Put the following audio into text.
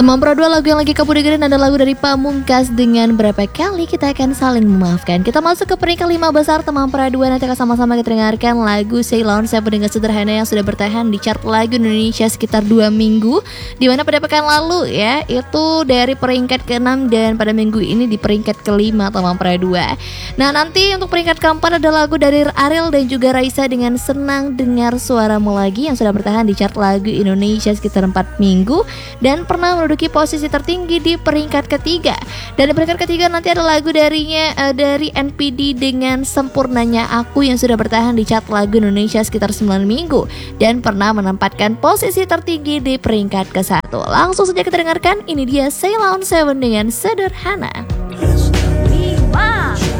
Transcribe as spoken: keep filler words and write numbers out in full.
Teman Pro dua, lagu yang lagi kamu dengerin adalah lagu dari Pamungkas dengan Berapa Kali Kita Akan Saling Memaafkan. Kita masuk ke peringkat lima besar Teman Pro dua. Nanti akan sama-sama kita dengarkan lagu Ceylon, Saya Pendengar Sederhana, yang sudah bertahan di chart lagu Indonesia sekitar dua minggu. Dimana pada pekan lalu ya, itu dari peringkat keenam, dan pada minggu ini di peringkat kelima Teman Pro dua. Nah, nanti untuk peringkat keempat ada lagu dari Ariel dan juga Raisa dengan Senang Dengar Suaramu Lagi, yang sudah bertahan di chart lagu Indonesia sekitar empat minggu dan pernah menduduki posisi tertinggi di peringkat ketiga. Dan di peringkat ketiga nanti ada lagu darinya uh, dari N P D dengan Sempurnanya Aku, yang sudah bertahan di chart lagu Indonesia sekitar sembilan minggu dan pernah menempatkan posisi tertinggi di peringkat ke satu. Langsung saja kita dengarkan, ini dia Ceylon Seven dengan Sederhana. lima